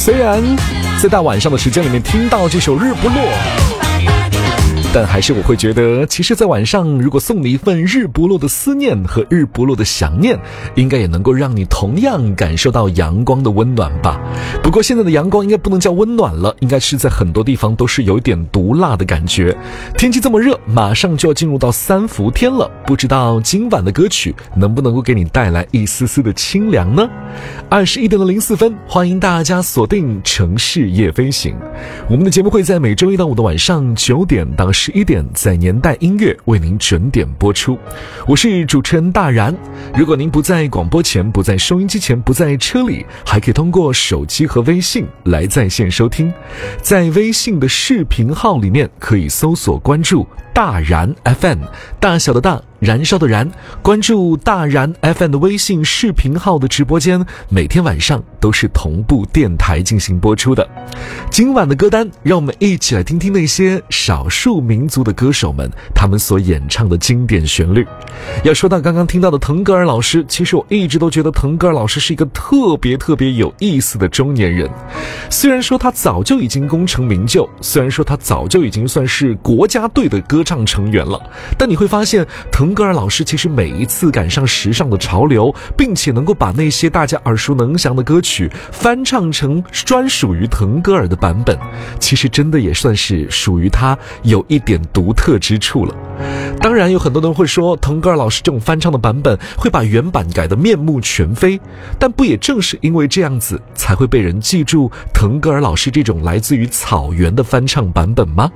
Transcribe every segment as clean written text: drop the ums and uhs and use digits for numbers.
虽然在大晚上的时间里面听到这首《日不落》，但还是我会觉得，其实在晚上如果送你一份日不落的思念和日不落的想念，应该也能够让你同样感受到阳光的温暖吧。不过现在的阳光应该不能叫温暖了，应该是在很多地方都是有点毒辣的感觉。天气这么热，马上就要进入到三伏天了，不知道今晚的歌曲能不能够给你带来一丝丝的清凉呢？21点04分，欢迎大家锁定城市夜飞行。我们的节目会在每周一到五的晚上9点到11点在年代音乐为您准点播出。我是主持人大然。如果您不在广播前，不在收音机前，不在车里，还可以通过手机和微信来在线收听。在微信的视频号里面可以搜索关注大然 FM， 大小的大，燃烧的燃，关注大然 FM 的微信视频号的直播间，每天晚上都是同步电台进行播出的。今晚的歌单，让我们一起来听听那些少数民族的歌手们他们所演唱的经典旋律。要说到刚刚听到的腾格尔老师，其实我一直都觉得腾格尔老师是一个特别有意思的中年人。虽然说他早就已经功成名就，虽然说他早就已经算是国家队的歌唱成员了，但你会发现腾格尔老师其实每一次赶上时尚的潮流，并且能够把那些大家耳熟能详的歌曲翻唱成专属于腾格尔的版本，其实真的也算是属于他有一点独特之处了。当然有很多人会说腾格尔老师这种翻唱的版本会把原版改得面目全非，但不也正是因为这样子才会被人记住腾格尔老师这种来自于草原的翻唱版本吗？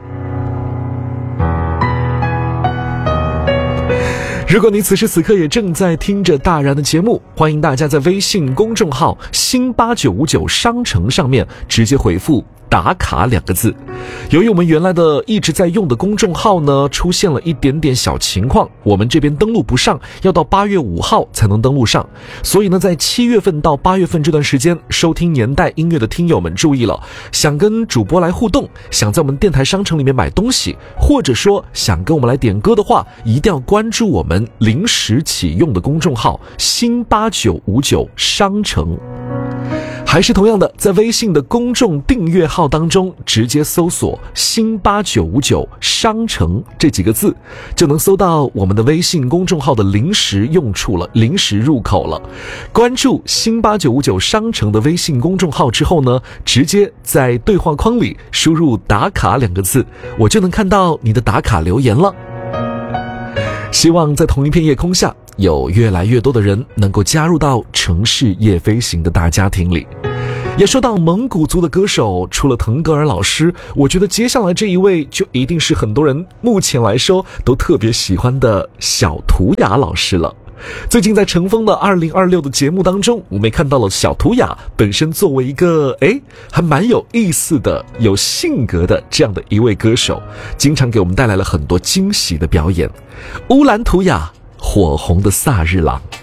如果你此时此刻也正在听着大然的节目，欢迎大家在微信公众号新8959商城上面直接回复打卡2个字。由于我们原来的一直在用的公众号呢，出现了一点点小情况，我们这边登录不上，要到8月5号才能登录上。所以呢，在7月份到8月份这段时间，收听年代音乐的听友们注意了，想跟主播来互动，想在我们电台商城里面买东西，或者说想跟我们来点歌的话，一定要关注我们临时启用的公众号新8959商城。还是同样的，在微信的公众订阅号当中直接搜索新8959商城这几个字，就能搜到我们的微信公众号的临时用处了，临时入口了。关注新8959商城的微信公众号之后呢，直接在对话框里输入打卡2个字，我就能看到你的打卡留言了。希望在同一片夜空下，有越来越多的人能够加入到城市夜飞行的大家庭里。也说到蒙古族的歌手，除了腾格尔老师，我觉得接下来这一位就一定是很多人目前来说都特别喜欢的小图雅老师了。最近在乘风的2026的节目当中，我们也看到了小图雅本身作为一个还蛮有意思的有性格的这样的一位歌手，经常给我们带来了很多惊喜的表演。乌兰图雅，火红的萨日朗。